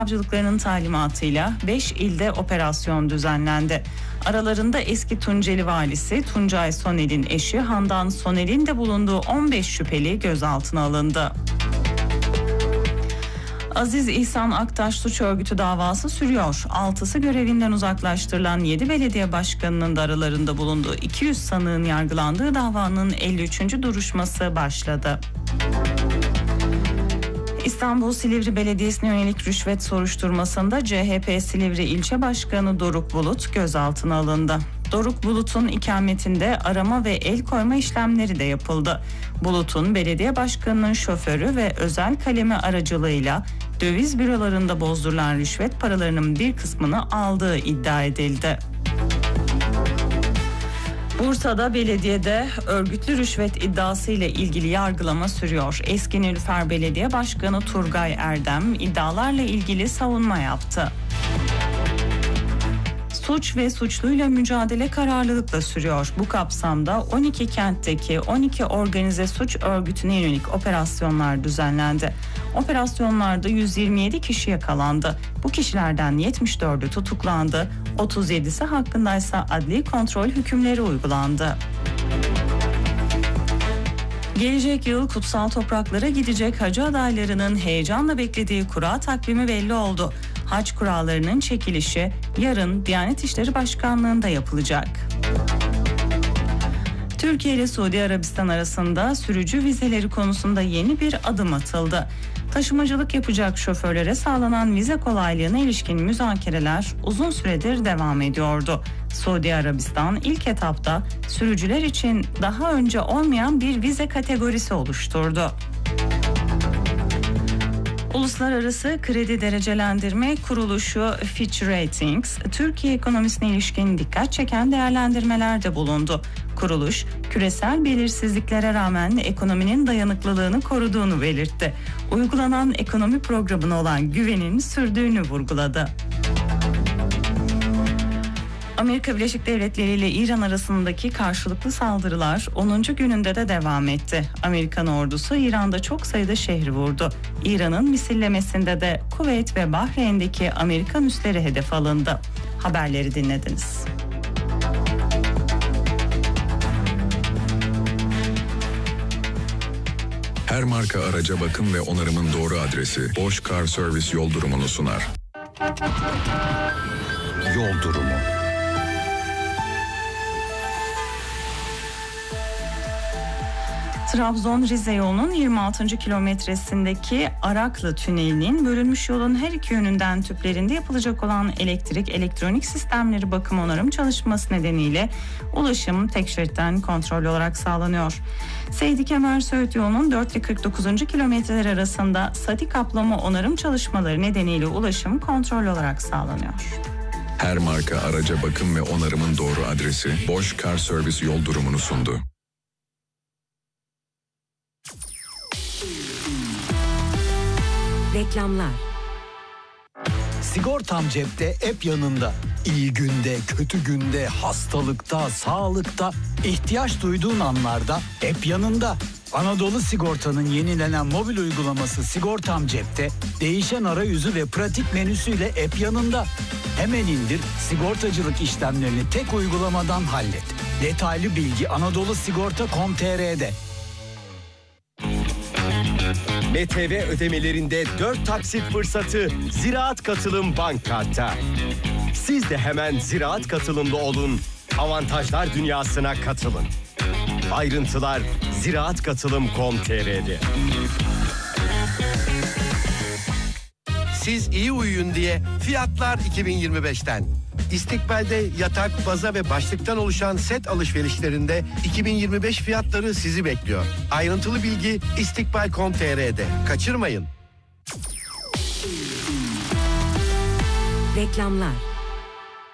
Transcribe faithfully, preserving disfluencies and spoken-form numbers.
savcılıklarının talimatıyla beş ilde operasyon düzenlendi. Aralarında eski Tunceli valisi Tuncay Soner'in eşi Handan Soner'in de bulunduğu on beş şüpheli gözaltına alındı. Aziz İhsan Aktaş suç örgütü davası sürüyor. Altısı görevinden uzaklaştırılan yedi belediye başkanının da aralarında bulunduğu iki yüz sanığın yargılandığı davanın elli üçüncü duruşması başladı. İstanbul Silivri Belediyesi'ne yönelik rüşvet soruşturmasında C H P Silivri İlçe Başkanı Doruk Bulut gözaltına alındı. Doruk Bulut'un ikametinde arama ve el koyma işlemleri de yapıldı. Bulut'un belediye başkanının şoförü ve özel kalemi aracılığıyla döviz bürolarında bozdurulan rüşvet paralarının bir kısmını aldığı iddia edildi. Bursa'da belediyede örgütlü rüşvet iddiası ile ilgili yargılama sürüyor. Eski Nilüfer Belediye Başkanı Turgay Erdem iddialarla ilgili savunma yaptı. Suç ve suçluyla mücadele kararlılıkla sürüyor. Bu kapsamda on iki kentteki on iki organize suç örgütüne yönelik operasyonlar düzenlendi. Operasyonlarda yüz yirmi yedi kişi yakalandı. Bu kişilerden yetmiş dördü tutuklandı. otuz yedisi hakkındaysa adli kontrol hükümleri uygulandı. Gelecek yıl kutsal topraklara gidecek hacı adaylarının heyecanla beklediği kura takvimi belli oldu. Hac kurallarının çekilişi yarın Diyanet İşleri Başkanlığı'nda yapılacak. Türkiye ile Suudi Arabistan arasında sürücü vizeleri konusunda yeni bir adım atıldı. Taşımacılık yapacak şoförlere sağlanan vize kolaylığına ilişkin müzakereler uzun süredir devam ediyordu. Suudi Arabistan ilk etapta sürücüler için daha önce olmayan bir vize kategorisi oluşturdu. Uluslararası Kredi Derecelendirme Kuruluşu Fitch Ratings, Türkiye ekonomisine ilişkin dikkat çeken değerlendirmelerde bulundu. Kuruluş, küresel belirsizliklere rağmen ekonominin dayanıklılığını koruduğunu belirtti. Uygulanan ekonomi programına olan güvenin sürdüğünü vurguladı. Amerika Birleşik Devletleri ile İran arasındaki karşılıklı saldırılar onuncu gününde de devam etti. Amerikan ordusu İran'da çok sayıda şehri vurdu. İran'ın misillemesinde de Kuveyt ve Bahreyn'deki Amerikan üsleri hedef alındı. Haberleri dinlediniz. Her marka araca bakım ve onarımın doğru adresi Bosch Car Service yol durumunu sunar. Yol durumu. Trabzon-Rize yolunun yirmi altıncı kilometresindeki Araklı Tüneli'nin bölünmüş yolun her iki yönünden tüplerinde yapılacak olan elektrik, elektronik sistemleri bakım onarım çalışması nedeniyle ulaşım tek şeritten kontrollü olarak sağlanıyor. Seydi Kemer Söğüt yolunun dört ile kırk dokuzuncu kilometreler arasında sati kaplama onarım çalışmaları nedeniyle ulaşım kontrollü olarak sağlanıyor. Her marka araca bakım ve onarımın doğru adresi Bosch Car Service yol durumunu sundu. Reklamlar. Sigortam cepte, hep yanında. İyi günde, kötü günde, hastalıkta, sağlıkta, ihtiyaç duyduğun anlarda hep yanında. Anadolu Sigorta'nın yenilenen mobil uygulaması Sigortam Cep'te değişen arayüzü ve pratik menüsüyle hep yanında. Hemen indir, sigortacılık işlemlerini tek uygulamadan hallet. Detaylı bilgi anadolu sigorta nokta com nokta tr'de. M T V ödemelerinde dört taksit fırsatı Ziraat Katılım Bank Kart'ta. Siz de hemen Ziraat Katılımlı olun, avantajlar dünyasına katılın. Ayrıntılar ziraat katılım nokta com nokta tr'de. Siz iyi uyuyun diye fiyatlar iki bin yirmi beşten. İstikbal'de yatak, baza ve başlıktan oluşan set alışverişlerinde iki bin yirmi beş fiyatları sizi bekliyor. Ayrıntılı bilgi istikbal nokta com nokta tr'de. Kaçırmayın. Reklamlar.